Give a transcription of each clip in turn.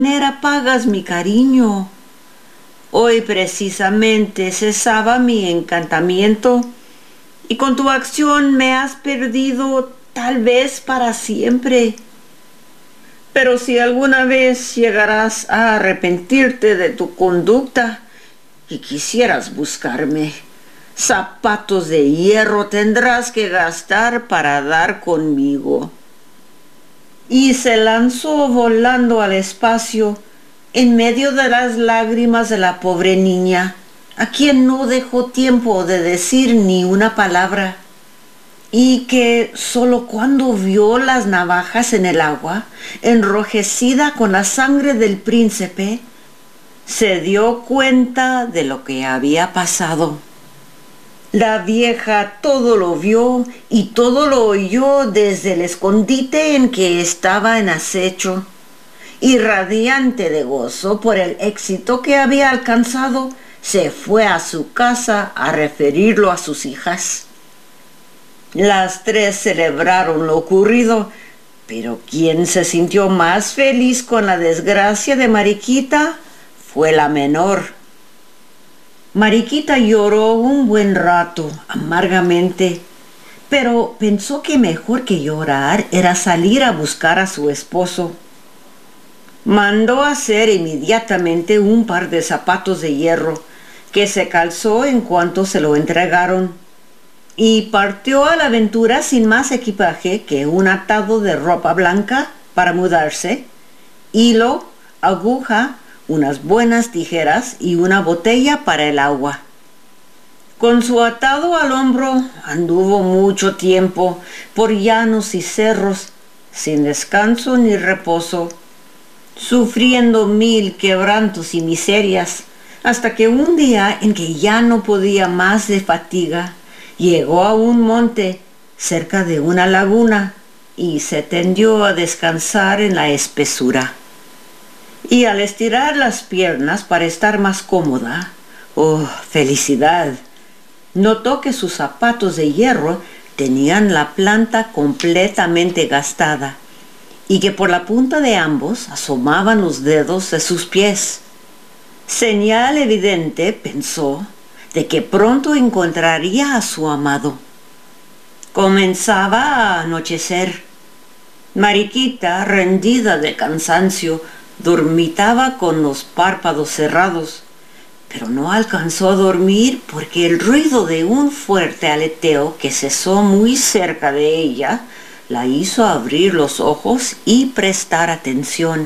manera pagas mi cariño? Hoy precisamente cesaba mi encantamiento y con tu acción me has perdido tal vez para siempre. Pero si alguna vez llegarás a arrepentirte de tu conducta y quisieras buscarme, zapatos de hierro tendrás que gastar para dar conmigo. Y se lanzó volando al espacio en medio de las lágrimas de la pobre niña, a quien no dejó tiempo de decir ni una palabra, y que sólo cuando vio las navajas en el agua, enrojecida con la sangre del príncipe, se dio cuenta de lo que había pasado. La vieja todo lo vio y todo lo oyó desde el escondite en que estaba en acecho, y radiante de gozo por el éxito que había alcanzado, se fue a su casa a referirlo a sus hijas. Las tres celebraron lo ocurrido, pero quien se sintió más feliz con la desgracia de Mariquita fue la menor. Mariquita lloró un buen rato, amargamente, pero pensó que mejor que llorar era salir a buscar a su esposo. Mandó hacer inmediatamente un par de zapatos de hierro, que se calzó en cuanto se lo entregaron, y partió a la aventura sin más equipaje que un atado de ropa blanca para mudarse, hilo, aguja, unas buenas tijeras y una botella para el agua. Con su atado al hombro anduvo mucho tiempo por llanos y cerros, sin descanso ni reposo, sufriendo mil quebrantos y miserias, hasta que un día en que ya no podía más de fatiga, llegó a un monte cerca de una laguna y se tendió a descansar en la espesura. Y al estirar las piernas para estar más cómoda, ¡oh, felicidad!, notó que sus zapatos de hierro tenían la planta completamente gastada y que por la punta de ambos asomaban los dedos de sus pies. Señal evidente, pensó, de que pronto encontraría a su amado. Comenzaba a anochecer. Mariquita, rendida de cansancio, dormitaba con los párpados cerrados, pero no alcanzó a dormir porque el ruido de un fuerte aleteo que cesó muy cerca de ella la hizo abrir los ojos y prestar atención.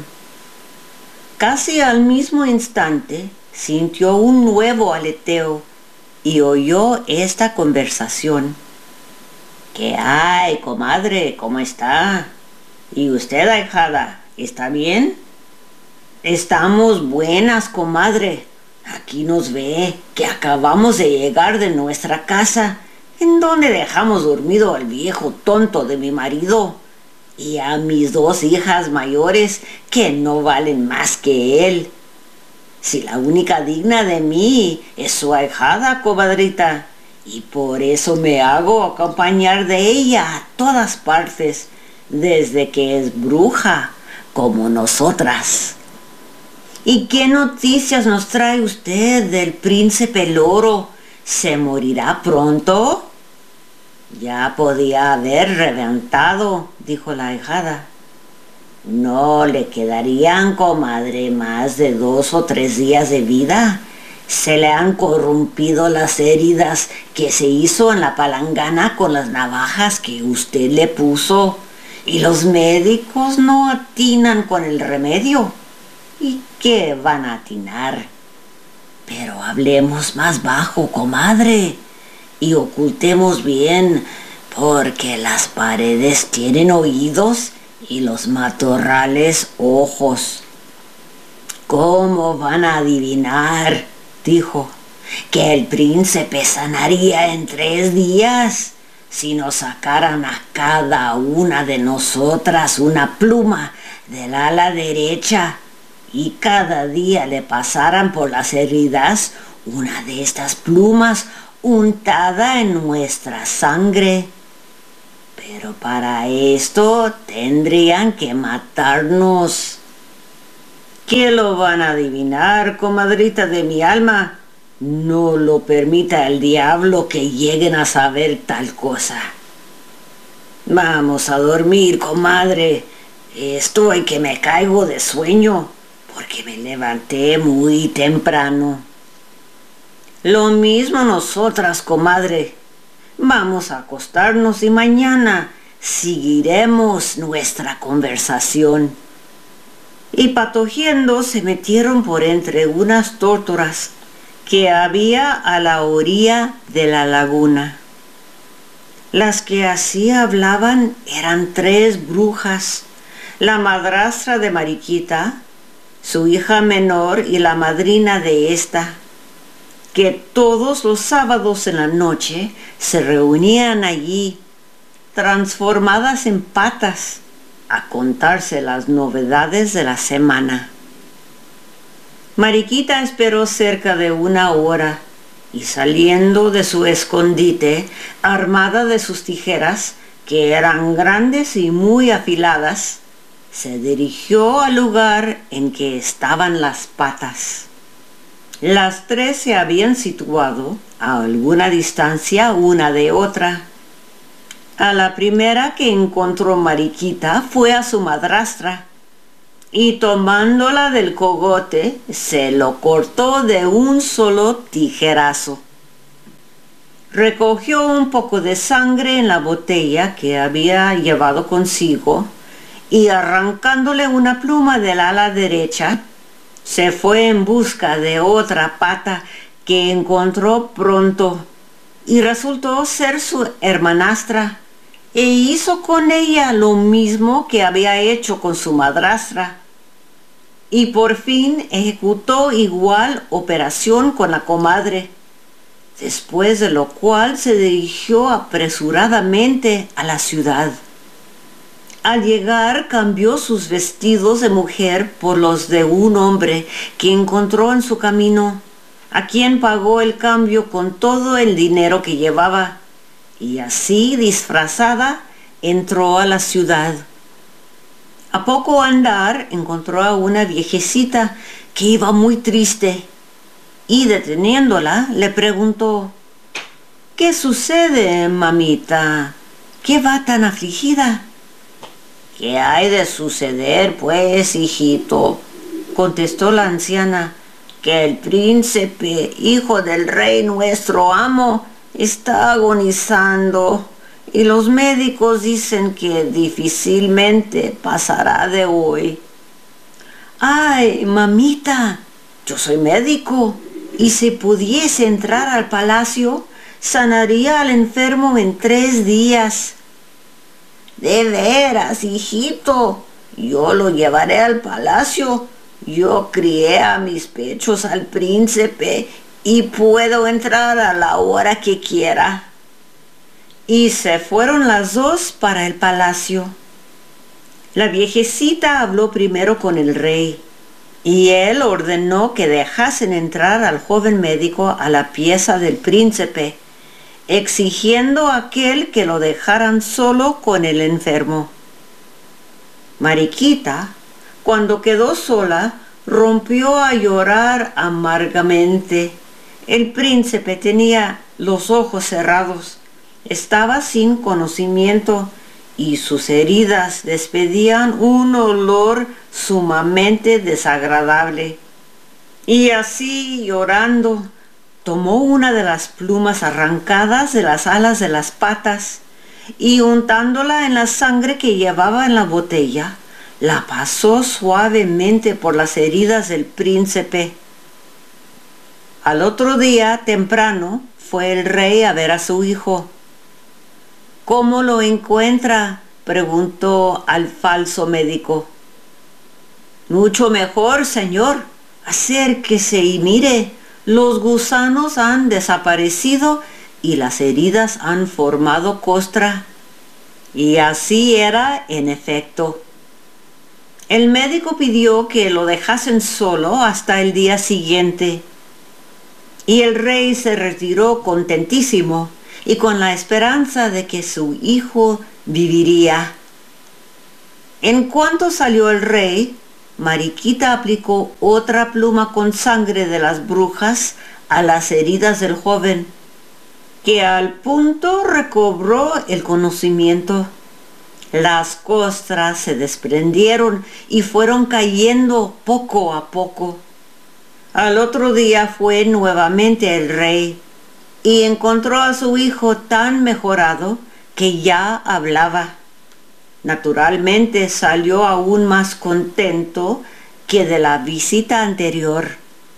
Casi al mismo instante sintió un nuevo aleteo y oyó esta conversación. «¿Qué hay, comadre? ¿Cómo está? ¿Y usted, ahijada, está bien?» «Estamos buenas, comadre. Aquí nos ve que acabamos de llegar de nuestra casa, en donde dejamos dormido al viejo tonto de mi marido y a mis dos hijas mayores que no valen más que él. Si la única digna de mí es su ahijada, comadrita, y por eso me hago acompañar de ella a todas partes, desde que es bruja, como nosotras». «¿Y qué noticias nos trae usted del príncipe loro? ¿Se morirá pronto?» «Ya podía haber reventado», dijo la ahijada. «No le quedarían, comadre, más de 2 o 3 días de vida. Se le han corrompido las heridas que se hizo en la palangana con las navajas que usted le puso, y los médicos no atinan con el remedio. ¿Y qué van a atinar? Pero hablemos más bajo, comadre, y ocultemos bien, porque las paredes tienen oídos y los matorrales ojos». «¿Cómo van a adivinar?», dijo, «que el príncipe sanaría en 3 días si nos sacaran a cada una de nosotras una pluma del ala derecha y cada día le pasaran por las heridas una de estas plumas untada en nuestra sangre? Pero para esto tendrían que matarnos». ¿Qué lo van a adivinar, comadrita de mi alma? No lo permita el diablo que lleguen a saber tal cosa. Vamos a dormir, comadre. Estoy que me caigo de sueño porque me levanté muy temprano. Lo mismo nosotras, comadre. Vamos a acostarnos y mañana seguiremos nuestra conversación. Y patojiendo se metieron por entre unas tórtoras que había a la orilla de la laguna. Las que así hablaban eran 3 brujas, la madrastra de Mariquita, su hija menor y la madrina de esta, que todos los sábados en la noche se reunían allí, transformadas en patas, a contarse las novedades de la semana. Mariquita esperó cerca de 1 hora y saliendo de su escondite, armada de sus tijeras, que eran grandes y muy afiladas, se dirigió al lugar en que estaban las patas. Las 3 se habían situado a alguna distancia una de otra. A la primera que encontró Mariquita fue a su madrastra, y tomándola del cogote, se lo cortó de un solo tijerazo. Recogió un poco de sangre en la botella que había llevado consigo, y arrancándole una pluma del ala derecha, se fue en busca de otra pata que encontró pronto, y resultó ser su hermanastra, e hizo con ella lo mismo que había hecho con su madrastra. Y por fin ejecutó igual operación con la comadre, después de lo cual se dirigió apresuradamente a la ciudad. Al llegar cambió sus vestidos de mujer por los de un hombre que encontró en su camino, a quien pagó el cambio con todo el dinero que llevaba, y así disfrazada entró a la ciudad. A poco andar encontró a una viejecita que iba muy triste, y deteniéndola le preguntó: «¿Qué sucede, mamita? ¿Qué va tan afligida?» «¿Qué hay de suceder, pues, hijito?», contestó la anciana, «que el príncipe, hijo del rey nuestro amo, está agonizando, y los médicos dicen que difícilmente pasará de hoy». «Ay, mamita, yo soy médico, y si pudiese entrar al palacio, sanaría al enfermo en 3 días. «De veras, hijito, yo lo llevaré al palacio. Yo crié a mis pechos al príncipe y puedo entrar a la hora que quiera». Y se fueron las 2 para el palacio. La viejecita habló primero con el rey, y él ordenó que dejasen entrar al joven médico a la pieza del príncipe, exigiendo a aquel que lo dejaran solo con el enfermo. Mariquita, cuando quedó sola, rompió a llorar amargamente. El príncipe tenía los ojos cerrados, estaba sin conocimiento, y sus heridas despedían un olor sumamente desagradable. Y así, llorando, tomó una de las plumas arrancadas de las alas de las patas, y untándola en la sangre que llevaba en la botella, la pasó suavemente por las heridas del príncipe. Al otro día, temprano, fue el rey a ver a su hijo. «¿Cómo lo encuentra?», preguntó al falso médico. «Mucho mejor, señor. Acérquese y mire, los gusanos han desaparecido y las heridas han formado costra». Y así era en efecto. El médico pidió que lo dejasen solo hasta el día siguiente, y el rey se retiró contentísimo y con la esperanza de que su hijo viviría. En cuanto salió el rey, Mariquita aplicó otra pluma con sangre de las brujas a las heridas del joven, que al punto recobró el conocimiento. Las costras se desprendieron y fueron cayendo poco a poco. Al otro día fue nuevamente el rey y encontró a su hijo tan mejorado que ya hablaba. Naturalmente salió aún más contento que de la visita anterior.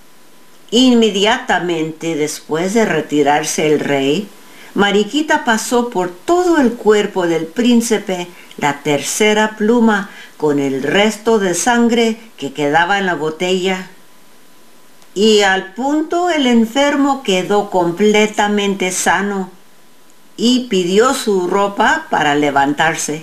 Inmediatamente después de retirarse el rey, Mariquita pasó por todo el cuerpo del príncipe la tercera pluma con el resto de sangre que quedaba en la botella. Y al punto el enfermo quedó completamente sano y pidió su ropa para levantarse.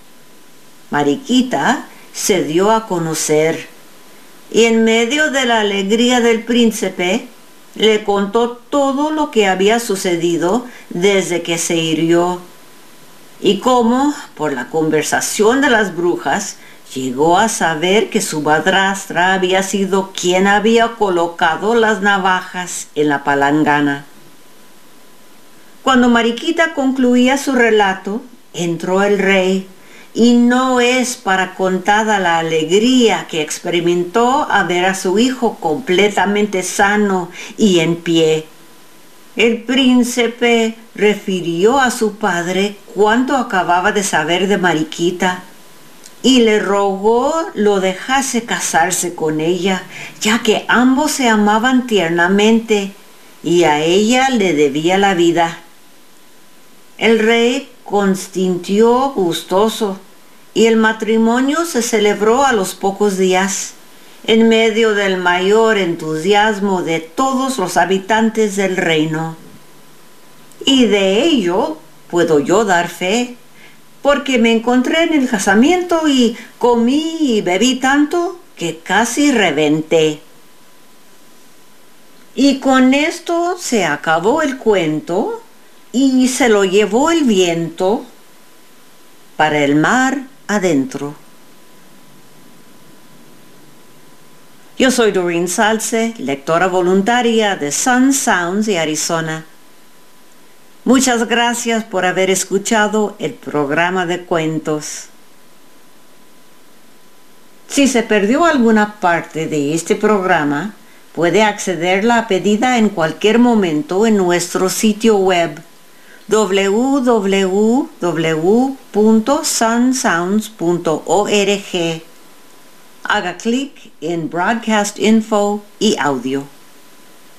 Mariquita se dio a conocer y en medio de la alegría del príncipe le contó todo lo que había sucedido desde que se hirió y cómo, por la conversación de las brujas, llegó a saber que su madrastra había sido quien había colocado las navajas en la palangana. Cuando Mariquita concluía su relato, entró el rey, y no es para contada la alegría que experimentó a ver a su hijo completamente sano y en pie. El príncipe refirió a su padre cuánto acababa de saber de Mariquita y le rogó lo dejase casarse con ella, ya que ambos se amaban tiernamente y a ella le debía la vida. El rey consintió gustoso y el matrimonio se celebró a los pocos días, en medio del mayor entusiasmo de todos los habitantes del reino. Y de ello puedo yo dar fe, porque me encontré en el casamiento y comí y bebí tanto que casi reventé. Y con esto se acabó el cuento y se lo llevó el viento para el mar adentro. Yo soy Doreen Salce, lectora voluntaria de Sun Sounds de Arizona. Muchas gracias por haber escuchado el programa de cuentos. Si se perdió alguna parte de este programa, puede accederla a pedida en cualquier momento en nuestro sitio web www.sunsounds.org. Haga clic en Broadcast Info y Audio.